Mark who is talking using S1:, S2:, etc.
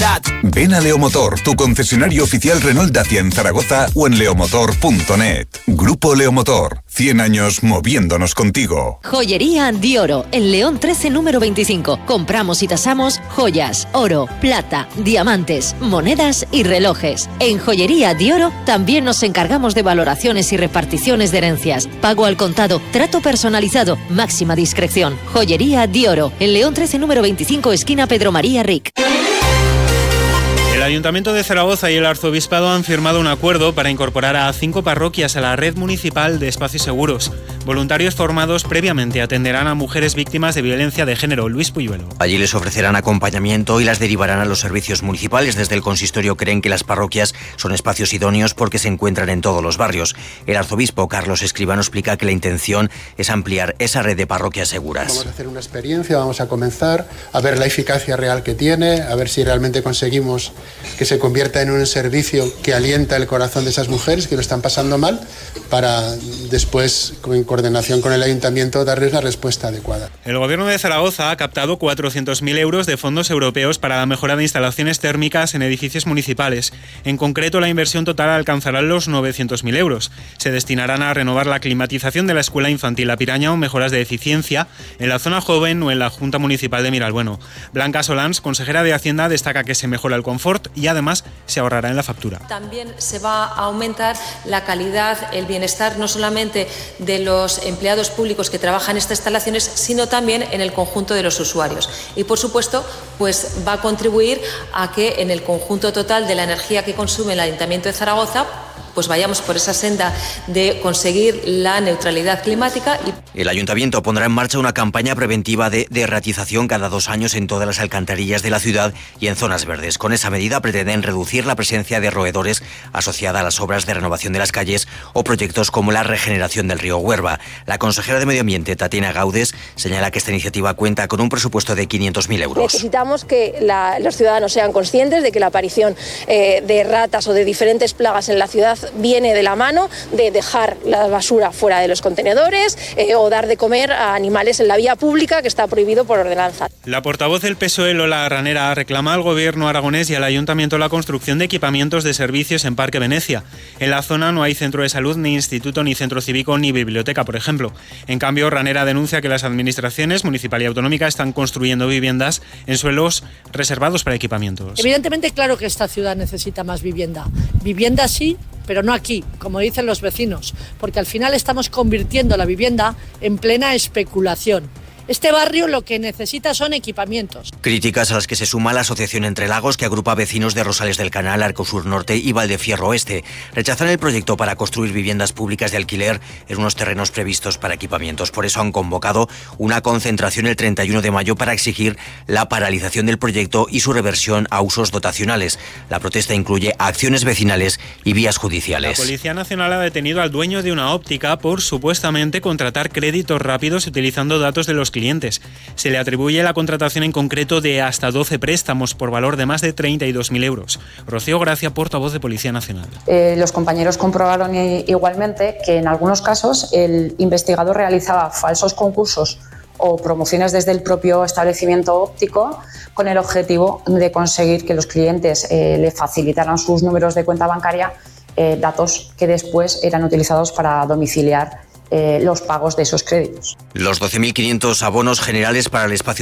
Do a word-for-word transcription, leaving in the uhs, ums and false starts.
S1: calidad.
S2: Ven a Leomotor, tu concesionario oficial Renault Dacia en Zaragoza o en leomotor punto net. Grupo Leomotor, cien años moviéndonos contigo.
S3: Joyería Dioro, en León trece número veinticinco. Compramos y tasamos joyas, oro, plata, diamantes, monedas y relojes. En Joyería Dioro también nos encargamos de valoraciones y reparticiones de herencias. Pago al contado, trato personalizado, máxima discreción. Joyería Dioro, en León trece número veinticinco, esquina Pedro María Ric.
S4: El Ayuntamiento de Zaragoza y el Arzobispado han firmado un acuerdo para incorporar a cinco parroquias a la red municipal de espacios seguros. Voluntarios formados previamente atenderán a mujeres víctimas de violencia de género. Luis Puyuelo.
S5: Allí les ofrecerán acompañamiento y las derivarán a los servicios municipales. Desde el consistorio creen que las parroquias son espacios idóneos porque se encuentran en todos los barrios. El arzobispo Carlos Escribano explica que la intención es ampliar esa red de parroquias seguras.
S6: Vamos a hacer una experiencia, vamos a comenzar a ver la eficacia real que tiene, a ver si realmente conseguimos que se convierta en un servicio que alienta el corazón de esas mujeres que lo están pasando mal, para después, en coordinación con el ayuntamiento, darles la respuesta adecuada.
S4: El Gobierno de Zaragoza ha captado cuatrocientos mil euros de fondos europeos para la mejora de instalaciones térmicas en edificios municipales. En concreto, la inversión total alcanzará los novecientos mil euros. Se destinarán a renovar la climatización de la Escuela Infantil La Piraña o mejoras de eficiencia en la zona joven o en la Junta Municipal de Miralbueno. Blanca Solans, consejera de Hacienda, destaca que se mejora el confort y además se ahorrará en la factura.
S7: También se va a aumentar la calidad, el bienestar no solamente de los empleados públicos que trabajan en estas instalaciones, sino también en el conjunto de los usuarios. Y por supuesto, pues va a contribuir a que en el conjunto total de la energía que consume el Ayuntamiento de Zaragoza, pues vayamos por esa senda de conseguir la neutralidad climática. Y...
S5: El Ayuntamiento pondrá en marcha una campaña preventiva de derratización cada dos años en todas las alcantarillas de la ciudad y en zonas verdes. Con esa medida pretenden reducir la presencia de roedores asociada a las obras de renovación de las calles o proyectos como la regeneración del río Huerva. La consejera de Medio Ambiente, Tatiana Gaudes, señala que esta iniciativa cuenta con un presupuesto de quinientos mil euros.
S8: Necesitamos que la, los ciudadanos sean conscientes de que la aparición eh, de ratas o de diferentes plagas en la ciudad viene de la mano de dejar la basura fuera de los contenedores eh, o dar de comer a animales en la vía pública, que está prohibido por ordenanza.
S4: La portavoz del P S O E, Lola Ranera, reclama al gobierno aragonés y al ayuntamiento la construcción de equipamientos de servicios en Parque Venecia. En la zona no hay centro de salud, ni instituto, ni centro cívico, ni biblioteca, por ejemplo. En cambio, Ranera denuncia que las administraciones municipal y autonómica están construyendo viviendas en suelos reservados para equipamientos.
S9: Evidentemente, claro que esta ciudad necesita más vivienda. Vivienda sí, pero no aquí, como dicen los vecinos, porque al final estamos convirtiendo la vivienda en plena especulación. Este barrio lo que necesita son equipamientos.
S5: Críticas a las que se suma la Asociación Entre Lagos, que agrupa vecinos de Rosales del Canal, Arcosur Norte y Valdefierro Oeste. Rechazan el proyecto para construir viviendas públicas de alquiler en unos terrenos previstos para equipamientos. Por eso han convocado una concentración el treinta y uno de mayo para exigir la paralización del proyecto y su reversión a usos dotacionales. La protesta incluye acciones vecinales y vías judiciales.
S4: La Policía Nacional ha detenido al dueño de una óptica por supuestamente contratar créditos rápidos utilizando datos de los clientes. Se le atribuye la contratación en concreto de hasta doce préstamos por valor de más de treinta y dos mil euros. Rocío Gracia, portavoz de Policía Nacional.
S10: Eh, los compañeros comprobaron igualmente que en algunos casos el investigador realizaba falsos concursos o promociones desde el propio establecimiento óptico con el objetivo de conseguir que los clientes eh, le facilitaran sus números de cuenta bancaria, eh, datos que después eran utilizados para domiciliar eh, los pagos de esos créditos.
S5: Los doce mil quinientos abonos generales para el espacio